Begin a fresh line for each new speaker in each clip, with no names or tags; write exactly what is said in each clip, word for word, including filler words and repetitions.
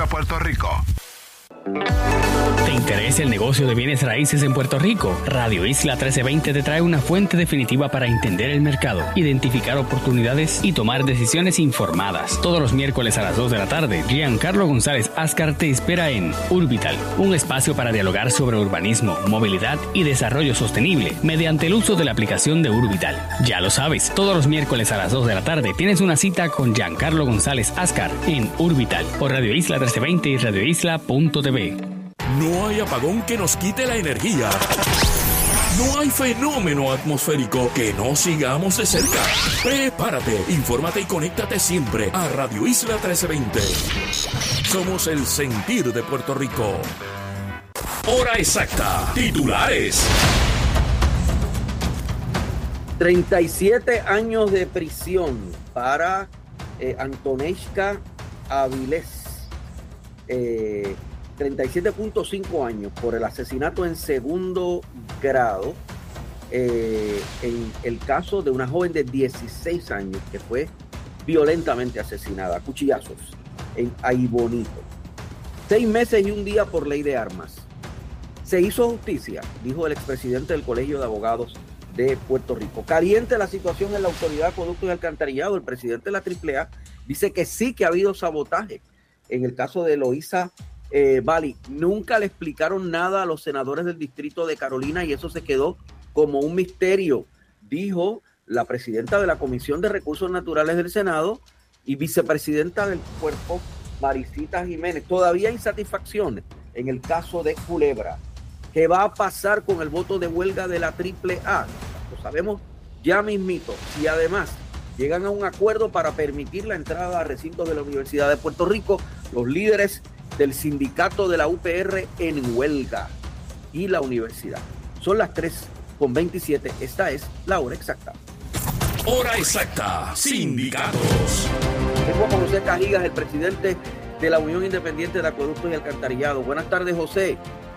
a Puerto Rico.
¿Te interesa el negocio de bienes raíces en Puerto Rico? Radio Isla trece veinte te trae una fuente definitiva para entender el mercado, identificar oportunidades y tomar decisiones informadas. Todos los miércoles a las dos de la tarde, Giancarlo González Ascar te espera en Urbital, un espacio para dialogar sobre urbanismo, movilidad y desarrollo sostenible mediante el uso de la aplicación de Urbital. Ya lo sabes, todos los miércoles a las dos de la tarde tienes una cita con Giancarlo González Ascar en Urbital por Radio Isla trece veinte y radio isla punto t v.
No hay apagón que nos quite la energía. No hay fenómeno atmosférico que no sigamos de cerca. Prepárate, infórmate y conéctate siempre a Radio Isla trece veinte. Somos el sentir de Puerto Rico. Hora exacta. Titulares.
treinta y siete años de prisión para eh, Antoneshka Avilés. Eh... treinta y siete punto cinco años por el asesinato en segundo grado eh, en el caso de una joven de dieciséis años que fue violentamente asesinada a cuchillazos en Aibonito. Seis meses y un día por ley de armas. Se hizo justicia, dijo el expresidente del Colegio de Abogados de Puerto Rico. Caliente la situación en la Autoridad de Acueductos y Alcantarillado. El presidente de la triple A dice que sí que ha habido sabotaje en el caso de Eloísa Eh, Valley. Nunca le explicaron nada a los senadores del distrito de Carolina y eso se quedó como un misterio, dijo la presidenta de la Comisión de Recursos Naturales del Senado y vicepresidenta del cuerpo, Maricita Jiménez. Todavía hay insatisfacciones en el caso de Culebra. ¿Qué va a pasar con el voto de huelga de la triple A? Lo sabemos ya mismito. Y además llegan a un acuerdo para permitir la entrada a recintos de la Universidad de Puerto Rico. Los líderes del sindicato de la U P R en huelga y la universidad. Son las tres con veintisiete. Esta es la hora exacta.
Hora exacta. Sindicatos.
Tengo a José Cajigas, el presidente de la Unión Independiente de Acueductos y Alcantarillado. Buenas tardes, José.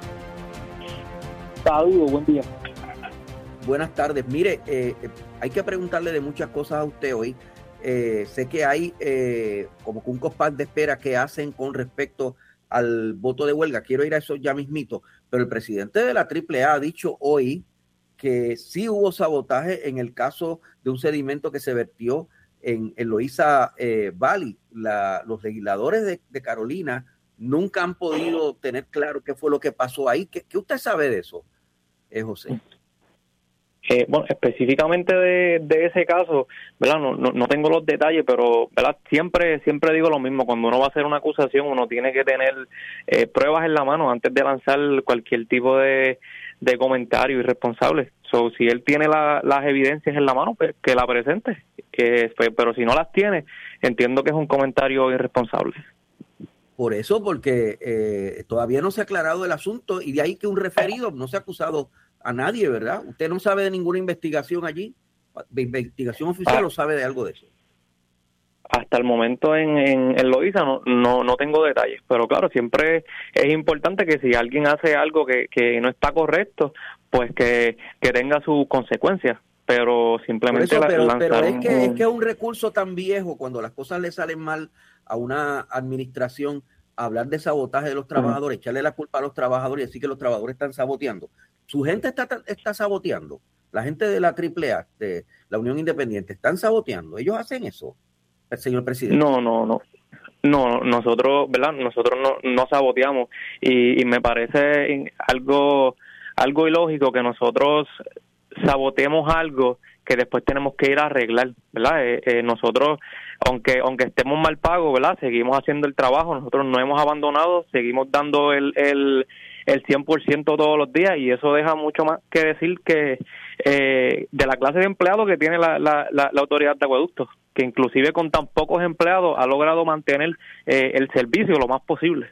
Saludos, buen día.
Buenas tardes. Mire, eh, hay que preguntarle de muchas cosas a usted hoy. Eh, sé que hay eh, como que un compás de espera que hacen con respecto al voto de huelga. Quiero ir a eso ya mismito, pero el presidente de la triple A ha dicho hoy que sí hubo sabotaje en el caso de un sedimento que se vertió en Eloísa eh, Valley. La, los legisladores de, de Carolina nunca han podido tener claro qué fue lo que pasó ahí. ¿Qué, qué usted sabe de eso, eh, José?
Eh, bueno, específicamente de, de ese caso, ¿verdad? No, no, no tengo los detalles, pero ¿verdad? Siempre siempre digo lo mismo. Cuando uno va a hacer una acusación, uno tiene que tener eh, pruebas en la mano antes de lanzar cualquier tipo de, de comentario irresponsable. So, si él tiene la, las evidencias en la mano, pues que la presente. Eh, pues, pero si no las tiene, entiendo que es un comentario irresponsable.
Por eso, porque eh, todavía no se ha aclarado el asunto y de ahí que un referido no se ha acusado a nadie, ¿verdad? ¿Usted no sabe de ninguna investigación allí? ¿De investigación oficial ah, o sabe de algo de eso?
Hasta el momento en, en, en Loíza no, no, no tengo detalles, pero claro, siempre es importante que si alguien hace algo que, que no está correcto, pues que, que tenga sus consecuencias, pero simplemente
eso, pero,
la,
pero es que es que es un recurso tan viejo cuando las cosas le salen mal a una administración, hablar de sabotaje de los trabajadores, uh-huh. echarle la culpa a los trabajadores y decir que los trabajadores están saboteando. Su gente está, está saboteando. La gente de la triple A, de la Unión Independiente, están saboteando. Ellos hacen eso, el señor presidente.
No, no, no. No, nosotros, ¿verdad? Nosotros no, no saboteamos y, y me parece algo, algo ilógico que nosotros saboteemos algo que después tenemos que ir a arreglar, ¿verdad? Eh, eh, nosotros, aunque aunque estemos mal pagos, ¿verdad? Seguimos haciendo el trabajo, nosotros no hemos abandonado, seguimos dando el, el, el cien por ciento todos los días y eso deja mucho más que decir que eh, de la clase de empleados que tiene la, la, la, la autoridad de acueductos, que inclusive con tan pocos empleados ha logrado mantener eh, el servicio lo más posible.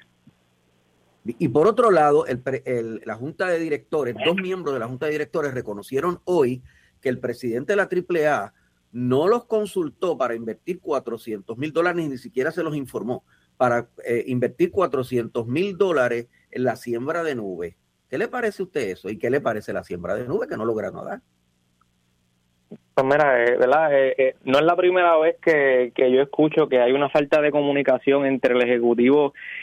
Y por otro lado, el, el, la Junta de Directores, dos miembros de la Junta de Directores reconocieron hoy que el presidente de la triple A no los consultó para invertir cuatrocientos mil dólares, ni siquiera se los informó, para eh, invertir cuatrocientos mil dólares en la siembra de nubes. ¿Qué le parece a usted eso? ¿Y qué le parece la siembra de nubes que no lograron dar?
Pues mira, eh, ¿verdad? Eh, eh, no es la primera vez que, que yo escucho que hay una falta de comunicación entre el Ejecutivo